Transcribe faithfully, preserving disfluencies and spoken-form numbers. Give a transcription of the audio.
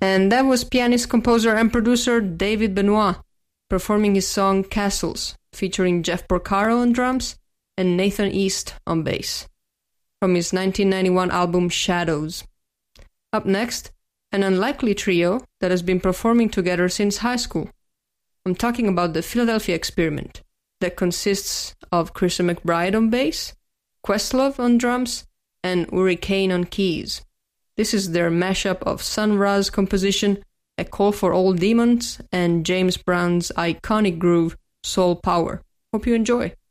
And that was pianist, composer, and producer David Benoit performing his song Castles, featuring Jeff Porcaro on drums and Nathan East on bass, from his nineteen ninety-one album Shadows. Up next, an unlikely trio that has been performing together since high school. I'm talking about the Philadelphia Experiment, that consists of Christian McBride on bass, Questlove on drums, and Uri Kane on keys. This is their mashup of Sun Ra's composition, A Call for Old Demons, and James Brown's iconic groove, Soul Power. Hope you enjoy.